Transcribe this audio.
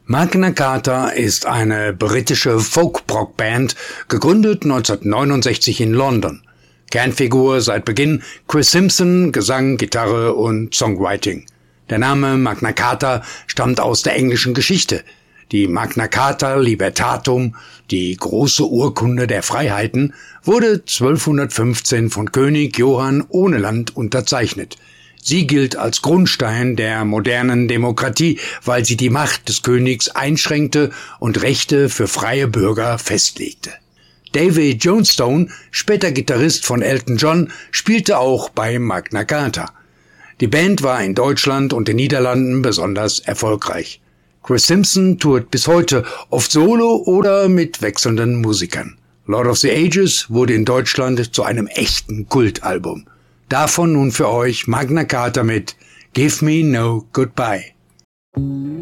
Magna Carta ist eine britische Folk-Prog-Band, gegründet 1969 in London. Kernfigur seit Beginn Chris Simpson, Gesang, Gitarre und Songwriting. Der Name Magna Carta stammt aus der englischen Geschichte. Die Magna Carta Libertatum, die große Urkunde der Freiheiten, wurde 1215 von König Johann ohne Land unterzeichnet. Sie gilt als Grundstein der modernen Demokratie, weil sie die Macht des Königs einschränkte und Rechte für freie Bürger festlegte. Davy Jones-Stone, später Gitarrist von Elton John, spielte auch bei Magna Carta. Die Band war in Deutschland und den Niederlanden besonders erfolgreich. Chris Simpson tourt bis heute, oft solo oder mit wechselnden Musikern. Lord of the Ages wurde in Deutschland zu einem echten Kultalbum. Davon nun für euch Magna Carta mit Give Me No Goodbye.